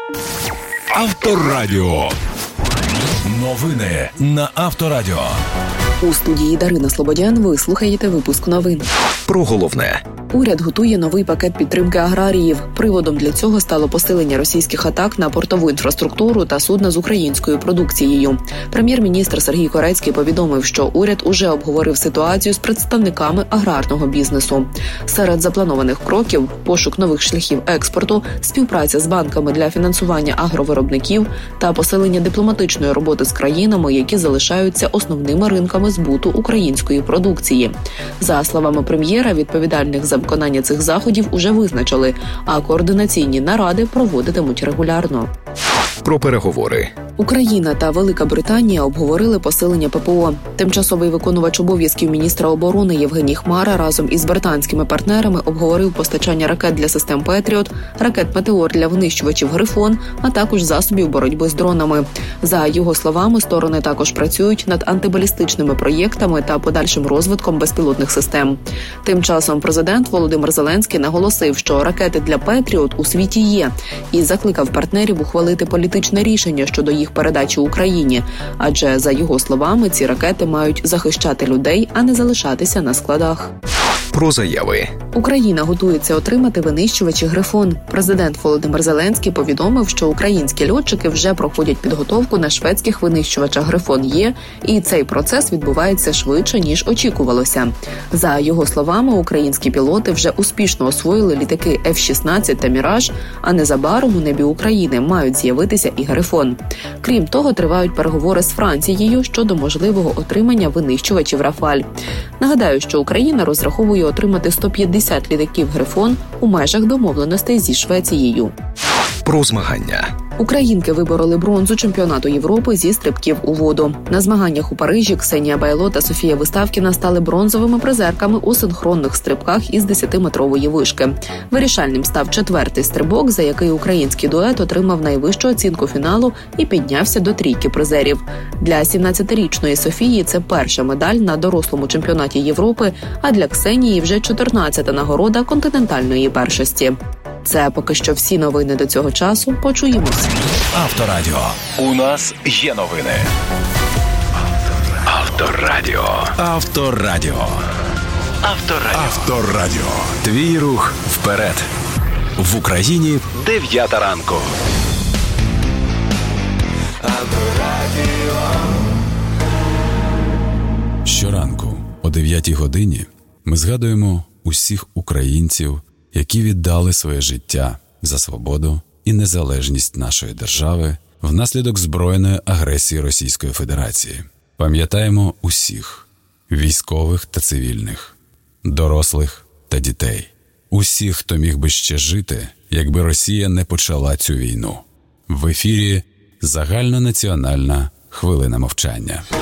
Авторадіо. Новини на Авторадіо. У студії Дарина Слободян ви слухаєте випуск новин. Про головне. Уряд готує новий пакет підтримки аграріїв. Приводом для цього стало посилення російських атак на портову інфраструктуру та судна з українською продукцією. Прем'єр-міністр Сергій Корецький повідомив, що уряд уже обговорив ситуацію з представниками аграрного бізнесу. Серед запланованих кроків – пошук нових шляхів експорту, співпраця з банками для фінансування агровиробників та посилення дипломатичної роботи з країнами, які залишаються основними ринками збуту української продукції. За словами прем'єра, відповідальних за виконання цих заходів уже визначили, а координаційні наради проводитимуть регулярно. Про переговори. Україна та Велика Британія обговорили посилення ППО. Тимчасовий виконувач обов'язків міністра оборони Євгеній Хмара разом із британськими партнерами обговорив постачання ракет для систем «Петріот», ракет «Метеор» для винищувачів «Грифон», а також засобів боротьби з дронами. За його словами, сторони також працюють над антибалістичними проєктами та подальшим розвитком безпілотних систем. Тим часом президент Володимир Зеленський наголосив, що ракети для «Петріот» у світі є, і закликав партнерів ухвалити політичне рішення щодо їх передачі Україні, адже, за його словами, ці ракети мають захищати людей, а не залишатися на складах. Про заяви. Україна готується отримати винищувачі «Грифон». Президент Володимир Зеленський повідомив, що українські льотчики вже проходять підготовку на шведських винищувачах «Грифон-Є», і цей процес відбувається швидше, ніж очікувалося. За його словами, українські пілоти вже успішно освоїли літаки F-16 та «Міраж», а незабаром у небі України мають з'явитися і «Грифон». Крім того, тривають переговори з Францією щодо можливого отримання винищувачів «Рафаль». Нагадаю, що Україна розраховує отримати 150 літаків «Грифон» у межах домовленостей зі Швецією. Про змагання. Українки вибороли бронзу чемпіонату Європи зі стрибків у воду. На змаганнях у Парижі Ксенія Байло та Софія Виставкіна стали бронзовими призерками у синхронних стрибках із 10-метрової вишки. Вирішальним став 4-й стрибок, за який український дует отримав найвищу оцінку фіналу і піднявся до трійки призерів. Для 17-річної Софії це перша медаль на дорослому чемпіонаті Європи, а для Ксенії вже 14-та нагорода континентальної першості. Це поки що всі новини до цього часу. Почуємось. Авторадіо. У нас є новини. Авторадіо. Авторадіо. Авторадіо. Авторадіо. Твій рух вперед. В Україні 9 ранку. Авторадіо. Щоранку о 9 годині ми згадуємо усіх українців, які віддали своє життя за свободу і незалежність нашої держави внаслідок збройної агресії Російської Федерації. Пам'ятаємо усіх – військових та цивільних, дорослих та дітей. Усіх, хто міг би ще жити, якби Росія не почала цю війну. В ефірі загальнонаціональна хвилина мовчання.